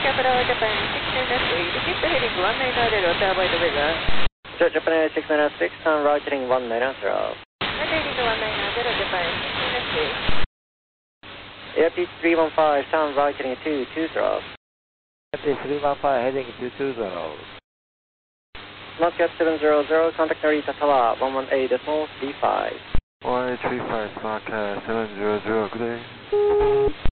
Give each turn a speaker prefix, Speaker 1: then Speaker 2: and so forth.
Speaker 1: Capital Japan 696, repeat heading 190, hotel avoid the weather.
Speaker 2: Japan 696, turn right heading 190.
Speaker 1: Right heading 190, Japan 696.
Speaker 2: Airpeak 315, turn right heading 220.
Speaker 3: Airpeak 315 heading 220.
Speaker 2: Smartcat 700, contact Narita Tower 118.35.
Speaker 3: 1835 Smartcat 700, good day.